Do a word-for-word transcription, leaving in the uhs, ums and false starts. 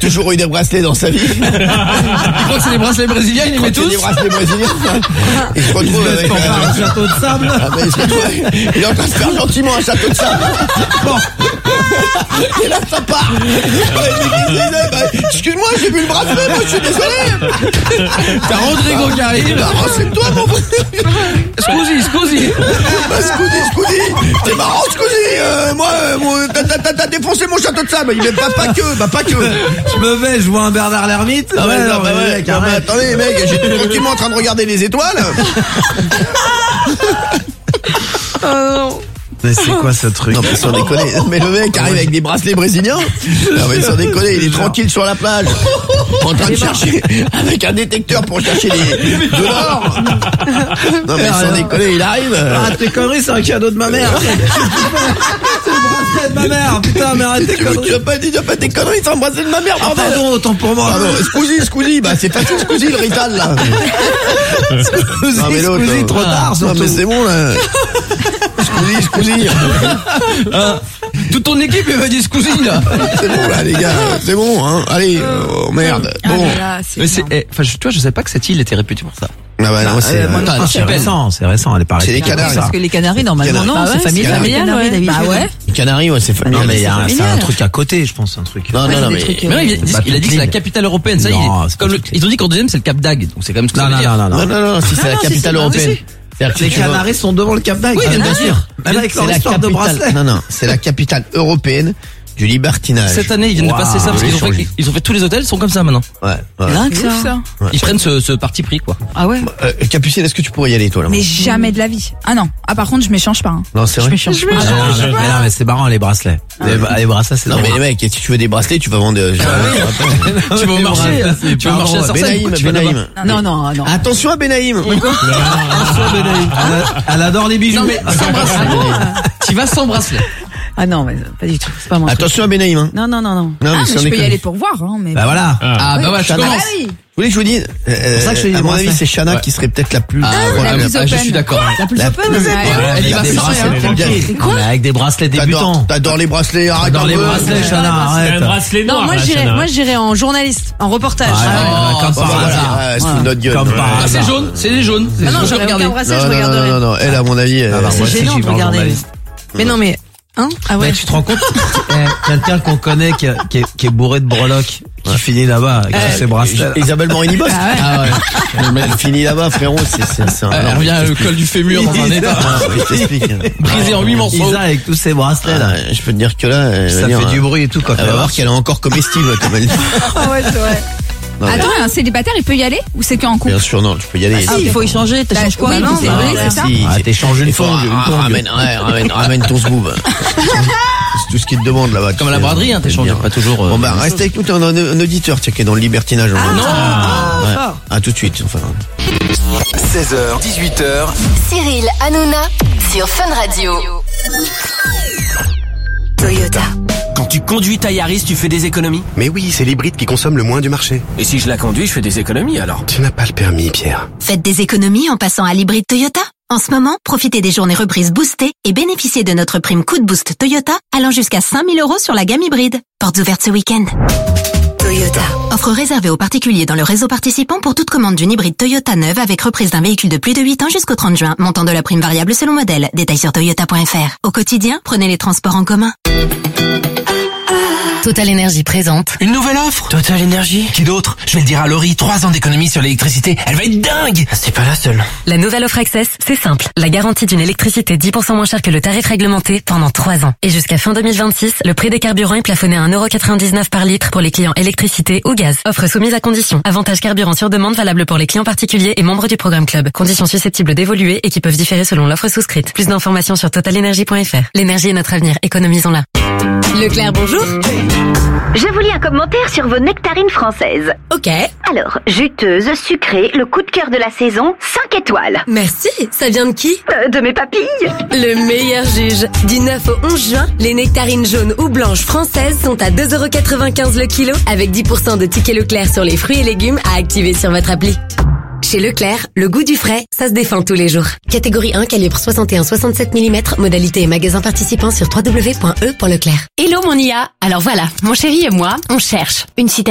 toujours eu des bracelets dans sa vie. Tu crois que c'est des bracelets brésiliens, il les met tous? Des bracelets brésiliens. Il se retrouve avec un euh, château de sable. Ah, mais il, se retrouve, il est en train de faire gentiment un château de sable. Bon. Et là, ça part. Excuse-moi, j'ai vu le bracelet, moi, je suis désolé. T'as Rodrigo qui arrive. Ah, c'est toi, mon frère. Scusi, scusi. Bah, Scusi, Scusi. C'est marrant, Scusi. Euh, moi, euh, moi t'as, t'as, t'as défoncé mon château de sable. Il est pas, pas que, bah, pas que. Je me vais, je vois un Bernard l'ermite. Ah ouais, ouais, non, bah ouais, mec, non, mais attendez, mec, j'étais tranquillement en train de regarder les étoiles. Oh non. Mais c'est quoi ce truc? Non, mais sans déconner. Mais le mec arrive avec des bracelets brésiliens. Non, mais sans déconner, il est tranquille sur la plage. En train de chercher, avec un détecteur pour chercher les, de l'or. Non, mais sans déconner, il arrive. Arrête tes conneries, c'est un cadeau de ma mère. C'est le bracelet de ma mère. Putain, mais arrête tes Tu conneries. vas pas dire, tu vas pas tes conneries, c'est un bracelet de ma mère, Ah, bordel. pardon, autant pour moi. Pardon, Scusi, Scusi, bah, c'est facile, Scusi, le Rital, là. Scusi, Non, mais l'autre, Scusi, trop euh, tard, Non, surtout. mais c'est bon, là. Scusi, Scusi. Hein, toute ton équipe, elle va dire scusi, là. C'est bon, là, les gars, c'est bon, hein. Allez, oh, merde. Ah, Bon. mais là, c'est Mais c'est, énorme. eh, enfin, je- tu vois, je savais pas que cette île était réputée pour ça. Ah bah, non, c'est, Euh, moi, euh, non, c'est super. récent, c'est récent, elle est pas C'est les réputée Canaries. pour Parce ça. que les Canaries, normalement, Canaries. non, Ah ouais, c'est familial. Canaries. familial, ouais. d'habitude. Bah ouais. les Canaries, ouais, c'est familial. Non, mais il y a un- c'est un familial. truc à côté, je pense, un truc. Non, Ouais, non, non, c'est des mais. trucs, euh, Mais non, il, Pas il a dit que c'est la toute capitale européenne, ça, Non, il est, c'est pas comme le- toute ils ont dit qu'en deuxième, c'est le Cap d'Agde, donc c'est quand même ce que ça Non, veut non, dire. non, non, Non, non. non, non, si c'est la si, capitale si, européenne. si. C'est-à-dire que Les si tu vas- Canaries sont devant le Cap d'Agde. Oui, Ah, bien sûr. Avec leur c'est la histoire de capitale- bracelet. Non, non, c'est la capitale européenne du libertinage. Cette année, ils viennent Wow. de passer ça parce Je qu'ils ont vais fait, ils ont fait tous les hôtels sont comme ça maintenant. Ouais, ouais. Dingue, C'est ouf, ça. ça. Ils prennent ce, ce parti pris, quoi. Ah ouais. Euh, Capucine, est-ce que tu pourrais y aller, toi, là? Mais jamais de la vie. Ah non. Ah par contre, je m'échange pas. Hein. Non, c'est Je vrai. m'échange pas. Ah, non, mais, mais non, mais c'est marrant, les bracelets. Les, les bracelets, c'est Non, mais drôle. les mecs, si tu veux des bracelets, tu vas vendre. euh, Tu vas au marché, c'est tu vas au pas marché à drôle. Sarcelles, Benaïm, tu vas là-bas. Benaïm. Non, non, non. Attention à Benaïm. Elle, elle adore les bijoux. Non, mais sans bracelet. Tu vas sans bracelet. Ah non, mais pas du tout. C'est pas mon truc. Attention à Benaïm, hein. Non, non, non, non. Non, Ah, mais sans je peux y déconner. aller pour voir. Hein, mais Bah voilà. Ah, bah ouais, tu Chana. commences. oui. Vous voulez que je vous dise, euh, pour ça que je fais à des mon avis, bracelets. c'est Chana Ouais. qui serait peut-être la plus. Ah, la ouais, plus ah, je open. suis d'accord. La plus La open, plus ouais. open. Elle y va Des sans bracelets, rien. tranquille. C'est quoi? Mais avec des bracelets T'adores, débutants. t'adores les bracelets, arrête Dans un les peu. bracelets, Chana, C'est un arrête. bracelet noir. Non, moi là, j'irais, Chana. moi j'irais en journaliste, en reportage. Ouais, Oh, comme Bah, par voilà, hasard. ouais, c'est une autre gueule. Comme par Ah, c'est hasard. jaune, c'est les jaunes. Ah non, Je j'aurais regardais. aucun bracelet, je Non, non, non, regarderais. non, non, elle, à mon avis, euh, Ah bah, C'est moi aussi, gênant j'y de vais en regarder. journaliste. Mais non, mais hein? Ah ouais. Mais tu te rends compte, eh, quelqu'un qu'on connaît qui, qui, est, qui est bourré de breloques, qui finit là-bas avec tous ses bracelets. Isabelle Morini-Boss. Ah ouais. Elle finit là-bas, frérot, c'est, c'est, c'est un. Elle revient le col du fémur dans un état. Ah, oui, je t'explique. Brisé en huit morceaux. Isa avec tous ses bracelets là. Ah, je peux te dire que là, elle va Ça dire, fait du euh, bruit et tout quand Elle va voir qu'elle est encore comestible, comme elle dit. Ah ouais, c'est vrai. Non, mais- Attends, un célibataire, il peut y aller ou c'est qu'en couple? Bien sûr, non, tu peux y aller. Ah, il faut échanger. Bah, T'échanges quoi? oui, non, non, c'est bah vrai. oui, c'est ça. Si, Ah, c'est- t'échanges une il faut, tongue, ah, une tongue. ramène, ouais, ramène, ramène ton zboob. C'est tout ce qu'ils te demandent là-bas. Comme à la braderie, hein, t'échanges pas toujours. euh, Bon bah, reste avec nous, t'es un, un, un auditeur, tiens, qui est dans le libertinage. Non. Ouais. À tout de suite, enfin. seize heures, dix-huit heures. Cyril Hanouna sur Fun Radio. Toyota. Quand tu conduis ta Yaris, tu fais des économies? Mais oui, c'est l'hybride qui consomme le moins du marché. Et si je la conduis, je fais des économies alors? Tu n'as pas le permis, Pierre. Faites des économies en passant à l'hybride Toyota. En ce moment, profitez des journées reprises boostées et bénéficiez de notre prime coup de boost Toyota allant jusqu'à cinq mille euros sur la gamme hybride. Portes ouvertes ce week-end. Toyota. Offre réservée aux particuliers dans le réseau participant pour toute commande d'une hybride Toyota neuve avec reprise d'un véhicule de plus de huit ans jusqu'au trente juin. Montant de la prime variable selon modèle. Détails sur toyota point f r. Au quotidien, prenez les transports en commun. Total Énergie présente. Une nouvelle offre? Total Énergie? Qui d'autre? Je vais le dire à Laurie, trois ans d'économie sur l'électricité. Elle va être dingue! C'est pas la seule. La nouvelle offre Access, c'est simple. La garantie d'une électricité dix pour cent moins chère que le tarif réglementé pendant trois ans. Et jusqu'à fin deux mille vingt-six, le prix des carburants est plafonné à un euro quatre-vingt-dix-neuf par litre pour les clients électricité ou gaz. Offre soumise à condition. Avantage carburant sur demande valable pour les clients particuliers et membres du programme Club. Conditions susceptibles d'évoluer et qui peuvent différer selon l'offre souscrite. Plus d'informations sur total énergie point f r. L'énergie est notre avenir, économisons-la. Leclerc, bonjour. Je vous lis un commentaire sur vos nectarines françaises. Ok. Alors, juteuse, sucrée, le coup de cœur de la saison, cinq étoiles. Merci. Ça vient de qui? Euh, de mes papilles. Le meilleur juge. Du neuf au onze juin, les nectarines jaunes ou blanches françaises sont à deux euros quatre-vingt-quinze le kilo avec dix pour cent de tickets Leclerc sur les fruits et légumes à activer sur votre appli. Chez Leclerc, le goût du frais, ça se défend tous les jours. Catégorie un, calibre soixante et un soixante-sept millimètres, modalité et magasin participant sur w w w point e point leclerc. Hello mon I A. Alors voilà, mon chéri et moi, on cherche une citadine